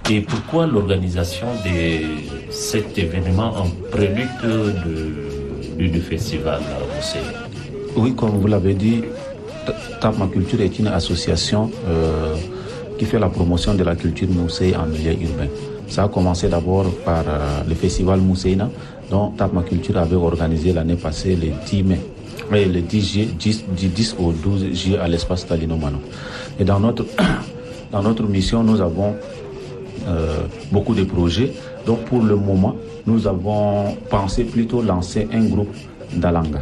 Et pourquoi l'organisation de cet événement en prélude du festival Moussé? Oui, comme vous l'avez dit, TAP Ma Culture est une association qui fait la promotion de la culture Moussé en milieu urbain. Ça a commencé d'abord par le festival Mousséina, dont TAP Ma Culture avait organisé l'année passée le 10 mai. Et le 10 juillet, du 10 au 12 juillet à l'espace Talino Mano. Et dans notre mission, nous avons beaucoup de projets. Donc pour le moment, nous avons pensé plutôt lancer un groupe d'Alanga.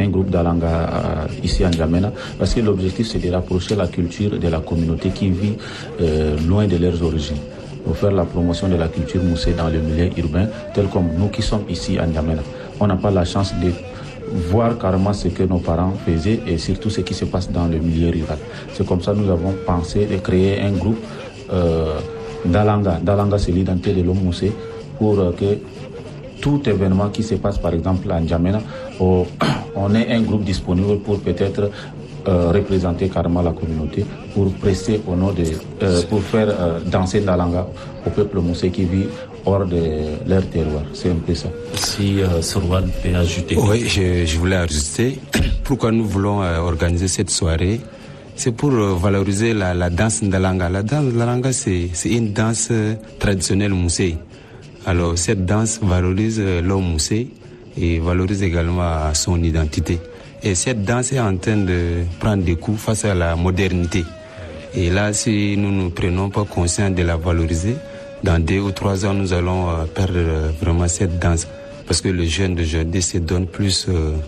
Ici à N'Djamena, parce que l'objectif c'est de rapprocher la culture de la communauté qui vit loin de leurs origines. Pour faire la promotion de la culture moussée dans le milieu urbain, tel comme nous qui sommes ici à N'Djamena. On n'a pas la chance de voir carrément ce que nos parents faisaient et surtout ce qui se passe dans le milieu rural. C'est comme ça que nous avons pensé de créer un groupe d'Alanga. D'Alanga, c'est l'identité de l'homme moussé pour que tout événement qui se passe par exemple à N'Djamena, on ait un groupe disponible pour peut-être représenter carrément la communauté, pour prester au nom pour faire danser Ndalanga au peuple moussé qui vit hors de leur terroir. C'est un peu ça. Si Sorwan peut ajouter. Oui, je voulais ajouter. Pourquoi nous voulons organiser cette soirée? C'est pour valoriser la danse Ndalanga. La danse Ndalanga, c'est une danse traditionnelle moussé. Alors, cette danse valorise l'homme moussé et valorise également son identité. Et cette danse est en train de prendre des coups face à la modernité. Et là, si nous ne prenons pas conscience de la valoriser, dans 2 ou 3 ans, nous allons perdre vraiment cette danse. Parce que les jeunes d'aujourd'hui se donnent plus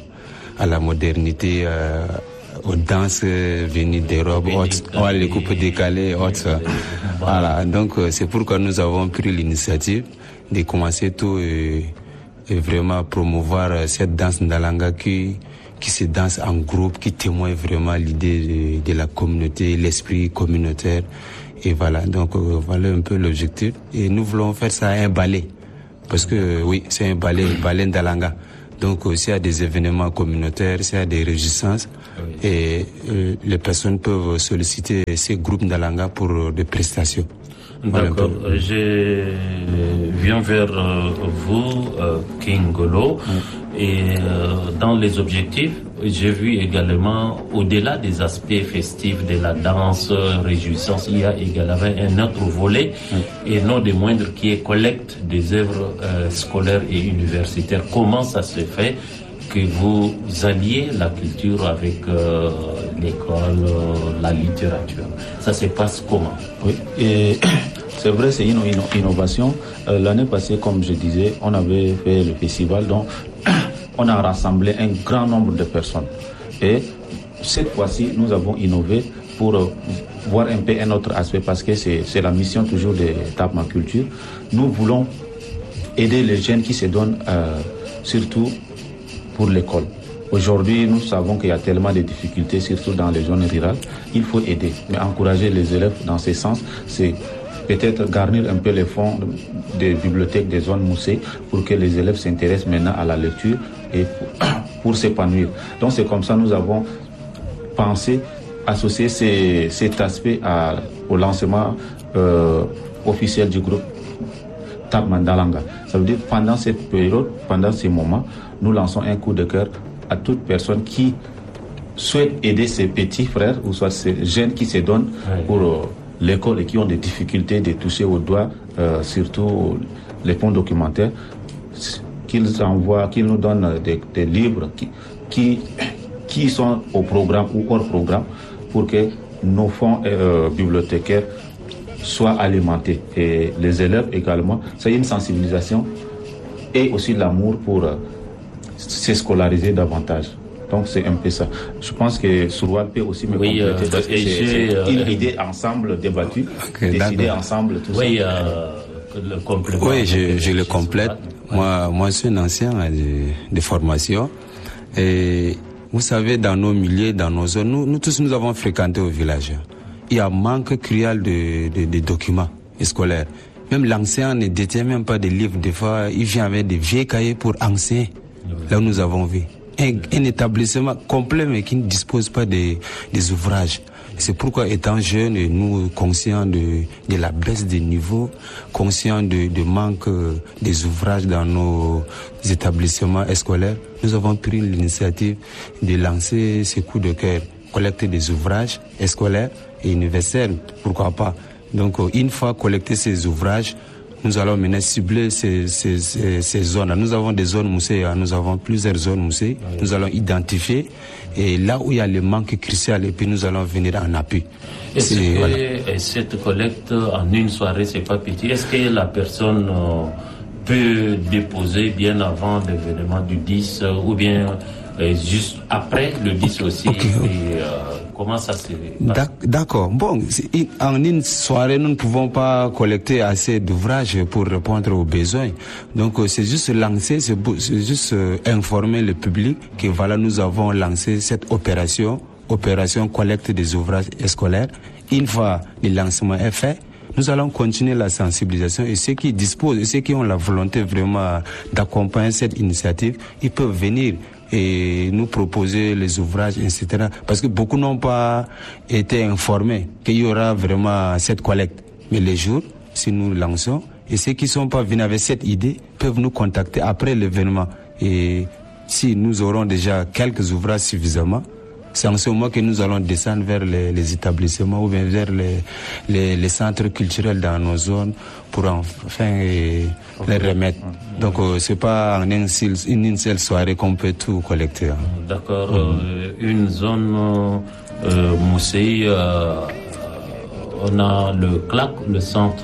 à la modernité, aux danses venues d'Europe, les coupes décalées, autres. Voilà. Donc, c'est pourquoi nous avons pris l'initiative de commencer tout et vraiment promouvoir cette danse Ndalanga qui se danse en groupe, qui témoigne vraiment l'idée de la communauté, l'esprit communautaire. Et voilà, donc voilà un peu l'objectif. Et nous voulons faire ça un ballet. Parce que oui, c'est un ballet Ndalanga. Donc s'il y a des événements communautaires, s'il y a des réjouissances, et les personnes peuvent solliciter ces groupes Ndalanga pour des prestations. D'accord. Je viens vers vous, King Golo. Et dans les objectifs, j'ai vu également, au-delà des aspects festifs de la danse, réjouissance, il y a également un autre volet, et non des moindres, qui est collecte des œuvres scolaires et universitaires. Comment ça se fait que vous alliez la culture avec l'école, la littérature? Ça se passe comment? Oui, et c'est vrai, c'est une innovation. L'année passée, comme je disais, on avait fait le festival, donc on a rassemblé un grand nombre de personnes. Et cette fois-ci, nous avons innové pour voir un peu un autre aspect, parce que c'est la mission toujours de TAP Ma Culture. Nous voulons aider les jeunes qui se donnent surtout pour l'école. Aujourd'hui, nous savons qu'il y a tellement de difficultés, surtout dans les zones rurales. Il faut aider, mais encourager les élèves dans ce sens, c'est peut-être garnir un peu les fonds des bibliothèques des zones moussées pour que les élèves s'intéressent maintenant à la lecture et pour s'épanouir. Donc c'est comme ça que nous avons pensé associer cet aspect au lancement officiel du groupe TAP Ndalanga. Ça veut dire pendant cette période, pendant ces moments, nous lançons un coup de cœur à toute personne qui souhaite aider ses petits frères ou soit ces jeunes qui se donnent pour l'école et qui ont des difficultés de toucher au doigt, surtout les fonds documentaires, qu'ils nous donnent des livres qui sont au programme ou hors programme pour que nos fonds bibliothécaires soient alimentés. Et les élèves également, c'est une sensibilisation et aussi l'amour pour se scolariser davantage. Donc c'est un peu ça. Je pense que Sourwan peut aussi me compléter parce que c'est une idée ensemble débattue, décidée ensemble, tout ça. Le complément. Oui, je le complète. Moi, je suis un ancien de formation. Et vous savez, dans nos milieux, dans nos zones, nous tous, nous avons fréquenté au village. Il y a un manque cruel de documents scolaires. Même l'enseignant ne détient même pas des livres. Des fois, il vient avec des vieux cahiers pour enseigner. Là où nous avons vu un établissement complet mais qui ne dispose pas des ouvrages. C'est pourquoi, étant jeunes, nous conscients de la baisse des niveaux, conscients de manque des ouvrages dans nos établissements scolaires, nous avons pris l'initiative de lancer ce coup de cœur, collecter des ouvrages scolaires et universels, pourquoi pas. Donc, une fois collectés ces ouvrages, nous allons maintenant cibler ces zones. Nous avons des zones moussées, nous avons plusieurs zones moussées. Nous allons identifier et là où il y a le manque crucial, et puis nous allons venir en appui. Est-ce que cette collecte en une soirée, c'est pas petit? Est-ce que la personne peut déposer bien avant l'événement du 10 ou bien juste après le 10 aussi? Okay. Et, comment ça se passe? D'accord. Bon, en une soirée, nous ne pouvons pas collecter assez d'ouvrages pour répondre aux besoins. Donc, c'est juste lancer, c'est juste informer le public que voilà, nous avons lancé cette opération collecte des ouvrages scolaires. Une fois le lancement est fait, nous allons continuer la sensibilisation et ceux qui disposent et ceux qui ont la volonté vraiment d'accompagner cette initiative, ils peuvent venir et nous proposer les ouvrages, etc. Parce que beaucoup n'ont pas été informés qu'il y aura vraiment cette collecte. Mais les jours, si nous lançons, et ceux qui ne sont pas venus avec cette idée peuvent nous contacter après l'événement. Et si nous aurons déjà quelques ouvrages suffisamment, c'est en ce moment que nous allons descendre vers les établissements ou bien vers les centres culturels dans nos zones pour enfin les remettre. Donc c'est pas en une seule soirée qu'on peut tout collecter. D'accord. Une zone moussée, on a le CLAC, le centre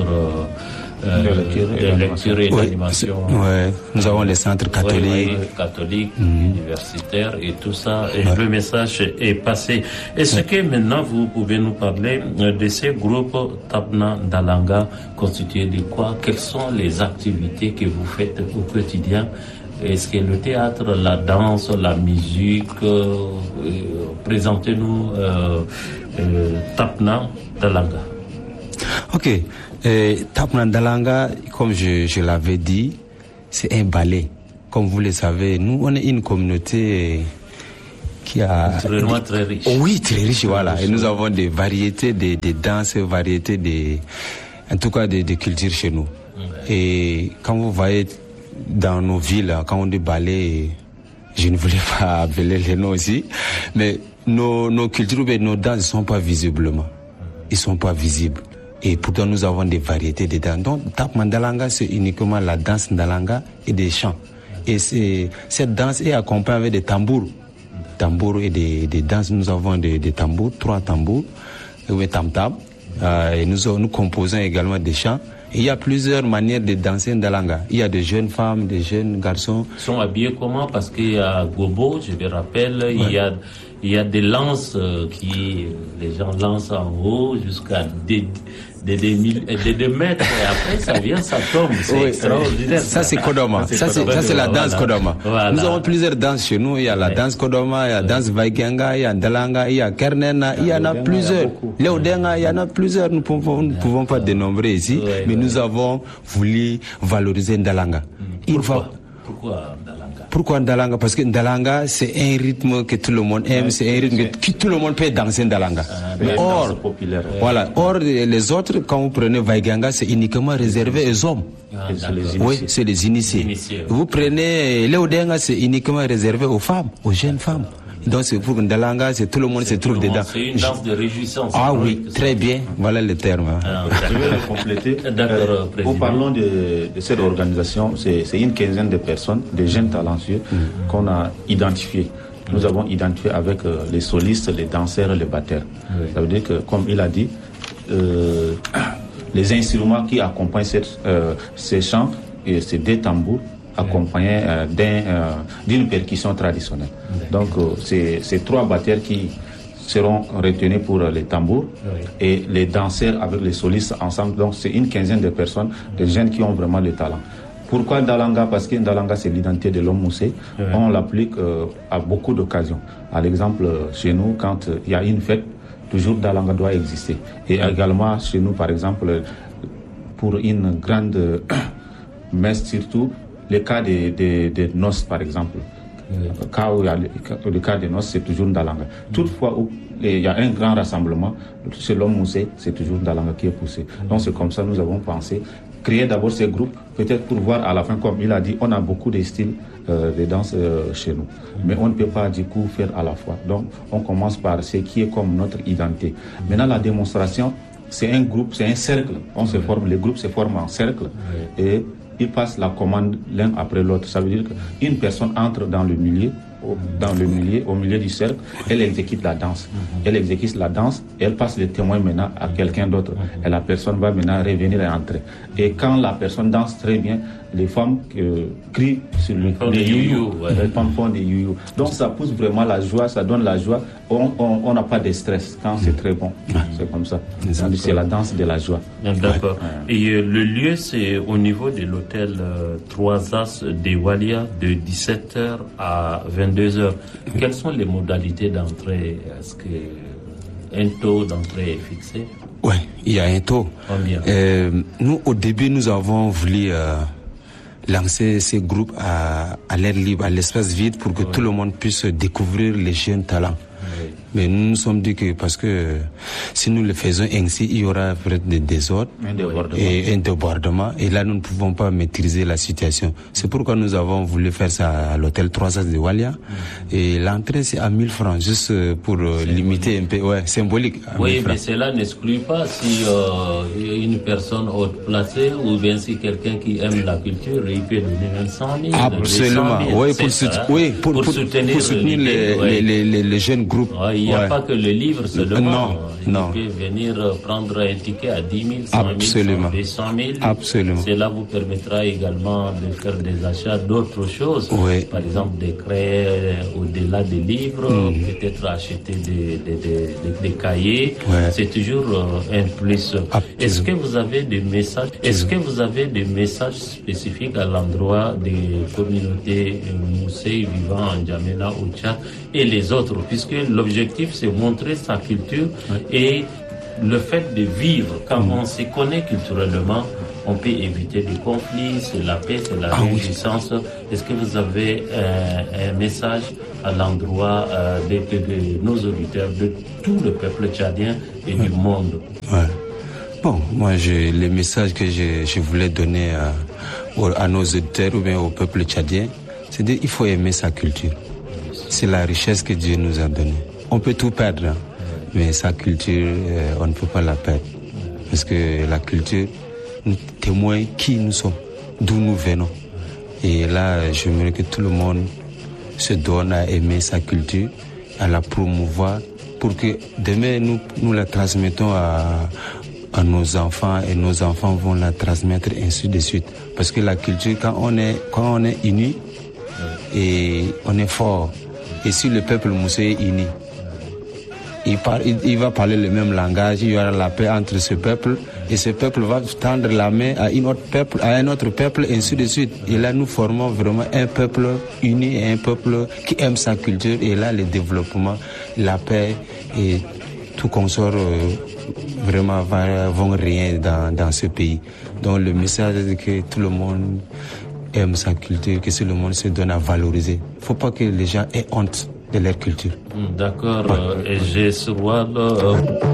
de lecture et d'animation. Ouais. Nous avons les centres catholiques, universitaires et tout ça. Et le message est passé. Est-ce que maintenant vous pouvez nous parler de ces groupes Tapna Ndalanga constitués de quoi? Quelles sont les activités que vous faites au quotidien? Est-ce que le théâtre, la danse, la musique, présentez-nous Tapna Ndalanga. Ok. Tapna Ndalanga, comme je l'avais dit, c'est un ballet. Comme vous le savez, nous, on est une communauté qui a... Vraiment très riche. Oui, très riche, voilà. Et nous avons des variétés de danses, variétés en tout cas, de cultures chez nous. Et quand vous voyez dans nos villes, quand on dit ballet, je ne voulais pas appeler les noms aussi, mais nos cultures, nos danses ne sont pas visiblement. Ils ne sont pas visibles. Et pourtant, nous avons des variétés de danses. Donc, Tapna Ndalanga, c'est uniquement la danse Ndalanga et des chants. Et cette danse est accompagnée avec des tambours. Tambours et des danses. Nous avons des tambours, 3 tambours, et tam-tam. Et nous composons également des chants. Et il y a plusieurs manières de danser Ndalanga. Il y a des jeunes femmes, des jeunes garçons. Ils sont habillés comment? Parce qu'il y a Gobo, je me rappelle, ouais. Il y a des lances qui les gens lancent en haut jusqu'à des 2 mètres et après ça vient, ça tombe. C'est extraordinaire. Ça c'est Kodoma. Ça c'est la danse Kodoma. Voilà. Nous avons plusieurs danses chez nous. Il y a la danse Kodoma, il y a la danse Vaikenga, il y a Ndalanga, il y a Kernena, il y en a plusieurs. Léodenga, il y en a plusieurs. Nous ne pouvons pas dénombrer ici, mais nous avons voulu valoriser Ndalanga. Pourquoi Ndalanga? Parce que Ndalanga, c'est un rythme que tout le monde aime, c'est un rythme que tout le monde peut danser Ndalanga. Or, les autres, quand vous prenez Vaikenga, c'est uniquement réservé aux hommes. Oui, c'est les initiés. Vous prenez Léodenga, c'est uniquement réservé aux femmes, aux jeunes femmes. Donc c'est pour Ndalanga, c'est tout le monde se trouve dedans. C'est une danse de réjouissance. Ah oui, très bien, voilà le terme. Je vais le compléter. Nous parlons de cette organisation, c'est une quinzaine de personnes, de jeunes talentueux qu'on a identifiés. Nous avons identifié avec les solistes, les danseurs et les batteurs. Ça veut dire que, comme il a dit, les instruments qui accompagnent ces chants, et ces 2 tambours, accompagnés d'une percussion traditionnelle. Donc, c'est 3 batteurs qui seront retenus pour les tambours et les danseurs avec les solistes ensemble. Donc, c'est une quinzaine de personnes, des jeunes qui ont vraiment le talent. Pourquoi Ndalanga? Parce que Ndalanga, c'est l'identité de l'homme moussé. On l'applique à beaucoup d'occasions. À l'exemple, chez nous, quand il y a une fête, toujours Ndalanga doit exister. Et également, chez nous, par exemple, pour une grande messe surtout, le cas des noces, par exemple. Quand il y a le cas de noces, c'est toujours Ndalanga. Toutefois, où il y a un grand rassemblement, selon Moussé, c'est toujours Ndalanga qui est poussé. Donc c'est comme ça nous avons pensé créer d'abord ces groupes, peut-être pour voir à la fin, comme il a dit, on a beaucoup de styles de danse chez nous. Mais on ne peut pas du coup faire à la fois. Donc on commence par ce qui est comme notre identité. Maintenant la démonstration, c'est un groupe, c'est un cercle. On se forme, les groupes se forment en cercle et ils passent la commande l'un après l'autre. Ça veut dire qu'une personne entre dans le milieu, au milieu du cercle, elle exécute la danse. Elle exécute la danse et elle passe le témoin maintenant à quelqu'un d'autre. Et la personne va maintenant revenir et entrer. Et quand la personne danse très bien, les femmes crient sur les you-you. Les femmes font des you-you. Donc ça pousse vraiment la joie, ça donne la joie. On n'a pas de stress quand c'est très bon. C'est comme ça. C'est la danse de la joie. D'accord. Et le lieu, c'est au niveau de l'hôtel 3 As de Walia de 17h à 22h. Quelles sont les modalités d'entrée? Est-ce qu'un taux d'entrée est fixé? Oui, il y a un taux. Combien? Nous, au début, nous avons voulu lancer ces groupes à l'air libre, à l'espace vide, pour que tout le monde puisse découvrir les jeunes talents. Mais nous nous sommes dit que parce que si nous le faisons ainsi, il y aura peut-être des désordres et un débordement. Et là, nous ne pouvons pas maîtriser la situation. C'est pourquoi nous avons voulu faire ça à l'hôtel 3 As de Walia. Et l'entrée, c'est à 1000 francs, juste pour limiter un peu. Ouais, symbolique. Oui, mais cela n'exclut pas si une personne haute placée ou bien si quelqu'un qui aime la culture, il peut donner même 100 000. Absolument. 000, pour soutenir les jeunes groupes. Il n'y a pas que le livre seulement. Non. Il peut venir prendre un ticket à 10 000, 100 000, 200 000. Absolument. Cela vous permettra également de faire des achats d'autres choses. Par exemple, des craies au-delà des livres, peut-être acheter des cahiers. C'est toujours un plus. Est-ce que vous avez des messages? Est-ce que vous avez des messages spécifiques à l'endroit des communautés Moussé vivant en N'Djamena, au Tchad et les autres, puisque l'objectif c'est montrer sa culture et le fait de vivre. Quand on se connaît culturellement, on peut éviter des conflits, c'est la paix, c'est la réjouissance. Est-ce que vous avez un message à l'endroit de nos auditeurs, de tout le peuple tchadien et du monde? Bon, moi, les messages que je voulais donner à nos auditeurs ou bien au peuple tchadien, c'est qu'il faut aimer sa culture. C'est la richesse que Dieu nous a donnée. On peut tout perdre, mais sa culture, on ne peut pas la perdre. Parce que la culture nous témoigne qui nous sommes, d'où nous venons. Et là, j'aimerais que tout le monde se donne à aimer sa culture, à la promouvoir, pour que demain, nous la transmettons à nos enfants et nos enfants vont la transmettre ainsi de suite. Parce que la culture, quand on est unis et on est fort, et si le peuple moussé est uni, il va parler le même langage, il y aura la paix entre ce peuple, et ce peuple va tendre la main à un autre peuple, ainsi de suite. Et là, nous formons vraiment un peuple uni et un peuple qui aime sa culture. Et là, le développement, la paix et tout consort vraiment vont régner dans ce pays. Donc le message est que tout le monde aime sa culture, que tout le monde se donne à valoriser. Il ne faut pas que les gens aient honte de leur culture. D'accord. Et j'ai ce roi